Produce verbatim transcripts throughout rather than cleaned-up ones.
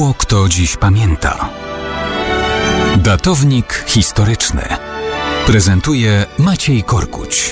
Mało kto dziś pamięta. Datownik historyczny prezentuje Maciej Korkuć.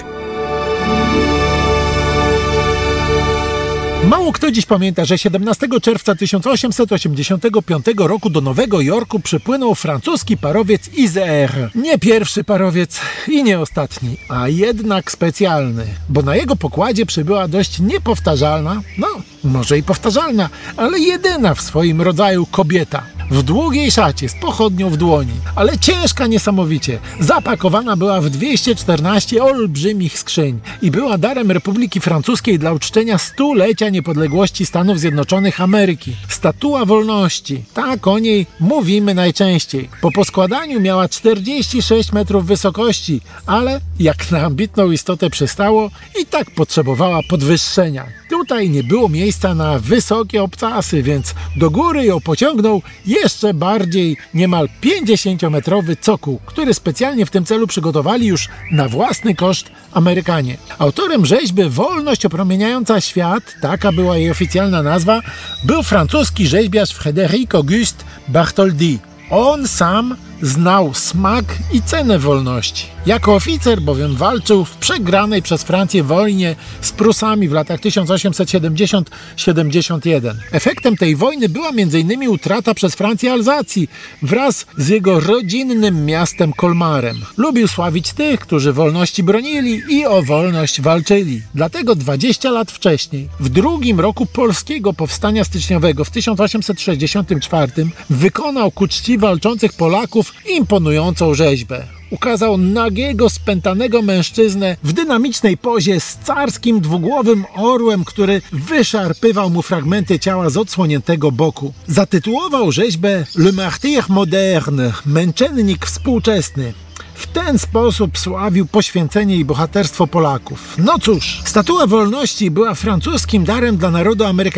Mało kto dziś pamięta, że siedemnastego czerwca tysiąc osiemset osiemdziesiątego piątego roku do Nowego Jorku przypłynął francuski parowiec Isère. Nie pierwszy parowiec i nie ostatni, a jednak specjalny, bo na jego pokładzie przybyła dość niepowtarzalna, no może i powtarzalna, ale jedyna w swoim rodzaju kobieta. W długiej szacie, z pochodnią w dłoni, ale ciężka niesamowicie. Zapakowana była w dwieście czternaście olbrzymich skrzyń i była darem Republiki Francuskiej dla uczczenia stulecia niepodległości Stanów Zjednoczonych Ameryki. Statua Wolności, tak o niej mówimy najczęściej. Po poskładaniu miała czterdzieści sześć metrów wysokości, ale jak na ambitną istotę przystało, i tak potrzebowała podwyższenia. Tutaj nie było miejsca na wysokie obcasy, więc do góry ją pociągnął jeszcze bardziej niemal pięćdziesięciometrowy cokół, który specjalnie w tym celu przygotowali już na własny koszt Amerykanie. Autorem rzeźby Wolność opromieniająca świat, taka była jej oficjalna nazwa, był francuski rzeźbiarz Frédéric Auguste Bartholdi. On sam znał smak i cenę wolności. Jako oficer bowiem walczył w przegranej przez Francję wojnie z Prusami w latach tysiąc osiemset siedemdziesiąt do siedemdziesiąt jeden. Efektem tej wojny była między innymi utrata przez Francję Alzacji wraz z jego rodzinnym miastem Colmarem. Lubił sławić tych, którzy wolności bronili i o wolność walczyli. Dlatego dwadzieścia lat wcześniej, w drugim roku polskiego powstania styczniowego w tysiąc osiemset sześćdziesiątym czwartym, wykonał ku czci walczących Polaków imponującą rzeźbę. Ukazał nagiego, spętanego mężczyznę w dynamicznej pozie z carskim dwugłowym orłem, który wyszarpywał mu fragmenty ciała z odsłoniętego boku. Zatytułował rzeźbę Le Martyr Moderne, męczennik współczesny. W ten sposób sławił poświęcenie i bohaterstwo Polaków. No cóż, Statua Wolności była francuskim darem dla narodu amerykańskiego.